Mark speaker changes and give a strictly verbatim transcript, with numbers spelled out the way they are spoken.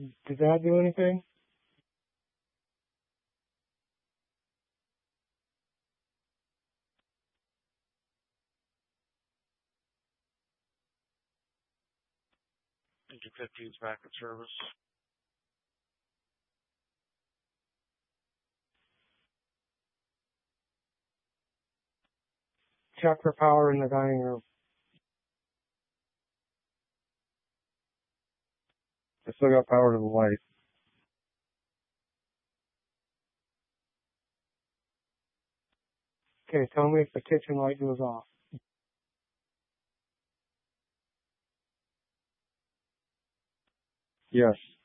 Speaker 1: Did that do anything?
Speaker 2: Engine fifteen's back in service.
Speaker 1: Check for power in the dining room.
Speaker 3: I still got power to the light.
Speaker 1: Okay, tell me if the kitchen light goes off.
Speaker 3: Yes.